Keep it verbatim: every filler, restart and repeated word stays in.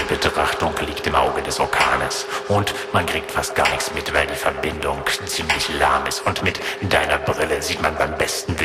Betrachtung liegt im Auge des Orkanes. Und man kriegt fast gar nichts mit, weil die Verbindung ziemlich lahm ist. Und mit deiner Brille sieht man beim besten Willen